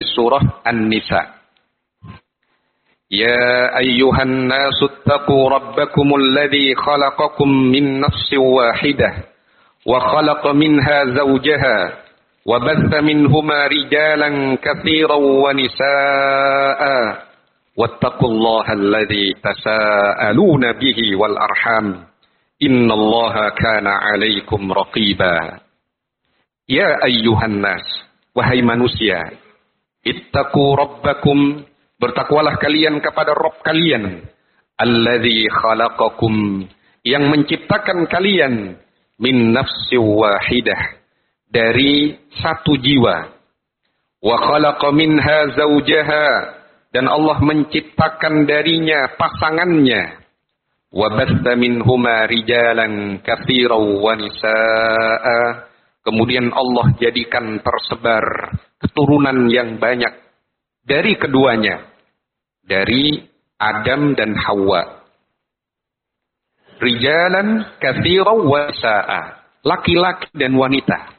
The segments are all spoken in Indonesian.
surah An-Nisa. Ya ayyuhan nasu attaqu rabbakumul ladzi khalaqakum min nafsin wahidah wa khalaqa minha zawjaha wa batha minhuma rijalan katsiran wa nisaa'a wattaqullaha alladzi tasaaluna bihi wal arham innallaha kana 'alaikum raqiba. Ya ayyuhan nas, wahai manusia, ittaqu rabbakum, bertakwalah kalian kepada Rabb kalian, alladzi khalaqakum, yang menciptakan kalian, min nafsin wahidah, dari satu jiwa, wa khalaqa minha zawjaha, dan Allah menciptakan darinya pasangannya, wa batha minhuma rijalan katsiran wa nisaa'a, kemudian Allah jadikan tersebar keturunan yang banyak dari keduanya, dari Adam dan Hawa. Rijalan katsiran wa nisaa'a, laki-laki dan wanita.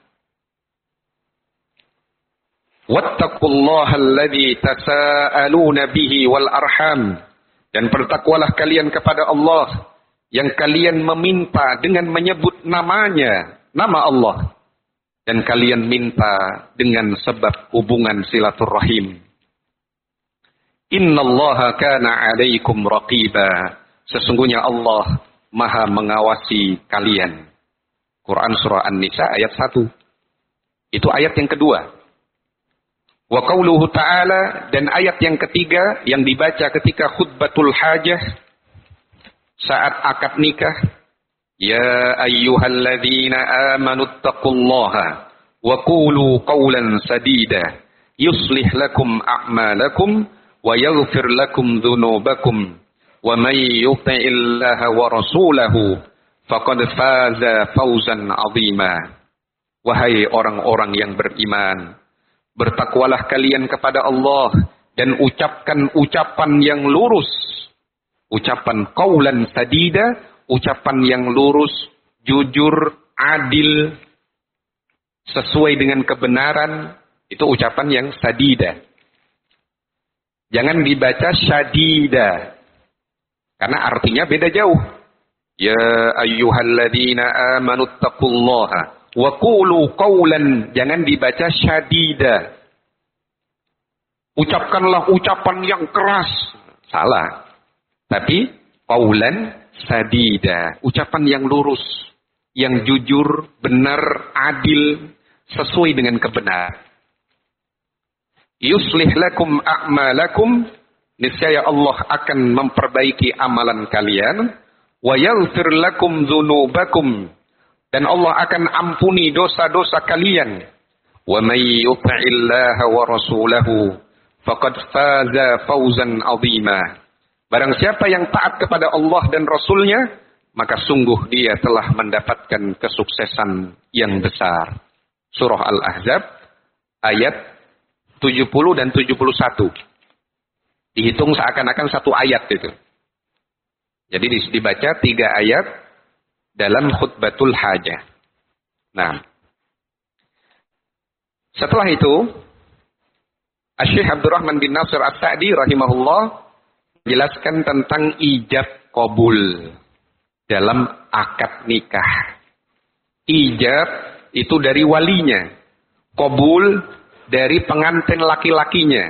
Wattaqullaha alladzi tasaaluna bihi wal arham, dan bertakwalah kalian kepada Allah yang kalian meminta dengan menyebut namanya, nama Allah, dan kalian minta dengan sebab hubungan silaturrahim. Innallaha kana 'alaikum raqiba, sesungguhnya Allah Maha mengawasi kalian. Quran surah An-Nisa ayat 1. Itu ayat yang kedua. Wa qauluhu ta'ala, dan ayat yang ketiga yang dibaca ketika khutbatul hajah saat akad nikah. Ya ayyuhalladzina amanu taqullaha wa qulu qawlan sadida yuslih lakum a'malakum wa yaghfir lakum dhunubakum wa may yuti'illaha wa rasulahu faqad faza fawzan 'azima. Wahai orang-orang yang beriman, bertakwalah kalian kepada Allah dan ucapkan ucapan yang lurus, ucapan qawlan sadida, ucapan yang lurus, jujur, adil, sesuai dengan kebenaran, itu ucapan yang sadida. Jangan dibaca syadida, karena artinya beda jauh. Ya ayyuhalladzina amanu taqullaha wa qulu qawlan, jangan dibaca syadida. Ucapkanlah ucapan yang keras, salah. Tapi qawlan sadida, ucapan yang lurus, yang jujur, benar, adil, sesuai dengan kebenaran. Yuslih lakum a'malakum, niscaya Allah akan memperbaiki amalan kalian, wa yaghfir lakum dzunubakum, dan Allah akan ampuni dosa-dosa kalian. Wa may yuti'illaha wa rasulahu faqad faza fawzan 'azima. Barang siapa yang taat kepada Allah dan Rasulnya, maka sungguh dia telah mendapatkan kesuksesan yang besar. Surah Al-Ahzab ayat 70 dan 71. Dihitung seakan-akan satu ayat itu. Jadi dibaca 3 ayat dalam khutbatul hajah. Nah, setelah itu Asy-Syaikh Abdurrahman bin Nasir As-Sa'di rahimahullah menjelaskan tentang ijab qabul dalam akad nikah. Ijab itu dari walinya, qabul dari pengantin laki-lakinya.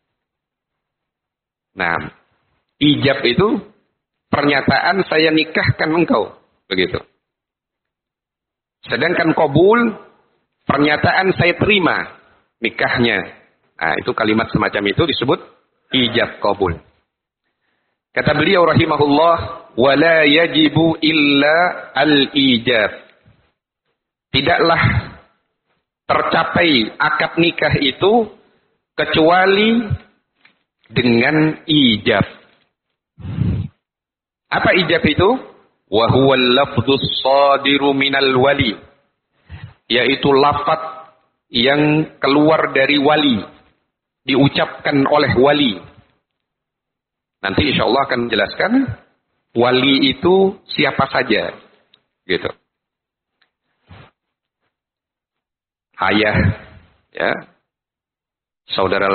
Nah, ijab itu pernyataan saya nikahkan engkau, begitu. Sedangkan qabul pernyataan saya terima nikahnya. Nah, itu kalimat semacam itu disebut ijab qabul. Kata beliau rahimahullah, wala yajibu illa al-ijab. Tidaklah tercapai akad nikah itu kecuali dengan ijab. Apa ijab itu? Wa huwa al-lafdhus shadiru minal wali, yaitu lafaz yang keluar dari wali, diucapkan oleh wali. Nanti insya Allah akan menjelaskan wali itu siapa saja, gitu. Ayah, ya, saudara